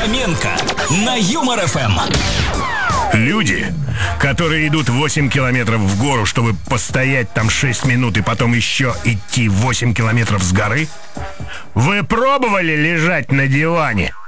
Фоменко на Юмор ФМ. Люди, которые идут 8 километров в гору, чтобы постоять там 6 минут и потом еще идти 8 километров с горы? Вы пробовали лежать на диване?